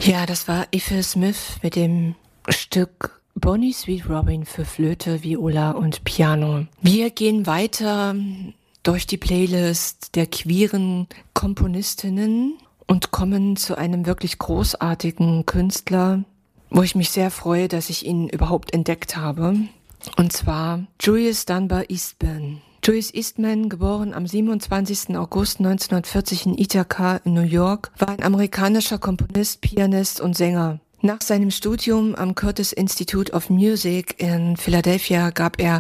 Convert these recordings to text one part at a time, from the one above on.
Ja, das war Ethel Smith mit dem Stück Bonnie Sweet Robin für Flöte, Viola und Piano. Wir gehen weiter durch die Playlist der queeren Komponistinnen und kommen zu einem wirklich großartigen Künstler, wo ich mich sehr freue, dass ich ihn überhaupt entdeckt habe. Und zwar Julius Dunbar Eastman. Julius Eastman, geboren am 27. August 1940 in Ithaca in New York, war ein amerikanischer Komponist, Pianist und Sänger. Nach seinem Studium am Curtis Institute of Music in Philadelphia gab er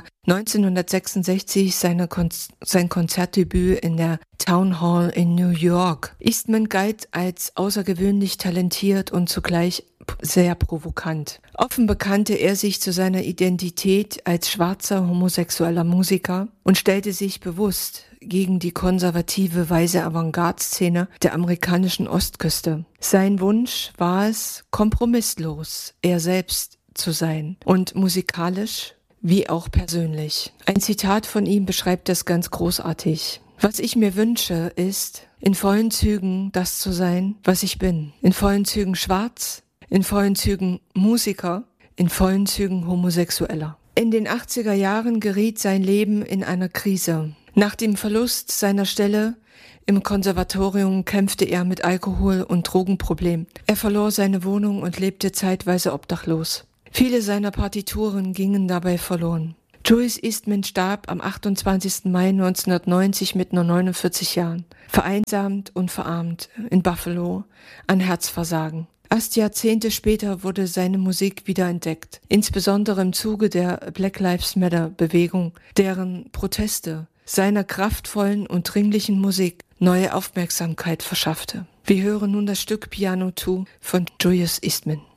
1966 sein Konzertdebüt in der Town Hall in New York. Eastman galt als außergewöhnlich talentiert und zugleich sehr provokant. Offen bekannte er sich zu seiner Identität als schwarzer homosexueller Musiker und stellte sich bewusst gegen die konservative weiße Avantgarde-Szene der amerikanischen Ostküste. Sein Wunsch war es, kompromisslos er selbst zu sein und musikalisch wie auch persönlich. Ein Zitat von ihm beschreibt das ganz großartig. Was ich mir wünsche, ist, in vollen Zügen das zu sein, was ich bin. In vollen Zügen schwarz, in vollen Zügen Musiker, in vollen Zügen Homosexueller. In den 80er Jahren geriet sein Leben in eine Krise. Nach dem Verlust seiner Stelle im Konservatorium kämpfte er mit Alkohol- und Drogenproblemen. Er verlor seine Wohnung und lebte zeitweise obdachlos. Viele seiner Partituren gingen dabei verloren. Julius Eastman starb am 28. Mai 1990 mit nur 49 Jahren, vereinsamt und verarmt in Buffalo an Herzversagen. Erst Jahrzehnte später wurde seine Musik wiederentdeckt, insbesondere im Zuge der Black Lives Matter Bewegung, deren Proteste seiner kraftvollen und dringlichen Musik neue Aufmerksamkeit verschaffte. Wir hören nun das Stück Piano 2 von Julius Eastman.